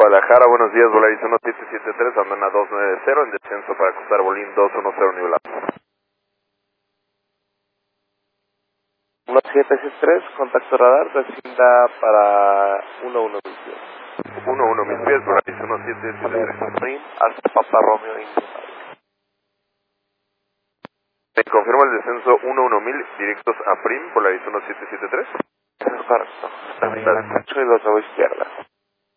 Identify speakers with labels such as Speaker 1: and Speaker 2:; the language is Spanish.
Speaker 1: Guadalajara, buenos días, Volaris 1773, Andana 290, en descenso para cruzar Bolín 210 nivel alto.
Speaker 2: 1763, contacto radar, descienda para 11 mil pies.
Speaker 1: 11 mil pies, Volaris 1773.
Speaker 2: Prim, hasta Papa Romeo Indio.
Speaker 1: Me confirma el descenso 11.000 directos a Prim, Volaris 1773.
Speaker 2: Eso es correcto. Está bien, ancho y los a izquierda.